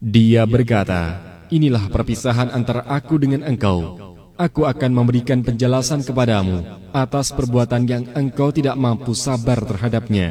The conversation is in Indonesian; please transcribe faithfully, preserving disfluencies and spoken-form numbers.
Dia berkata, inilah perpisahan antara aku dengan engkau. Aku akan memberikan penjelasan kepadamu atas perbuatan yang engkau tidak mampu sabar terhadapnya.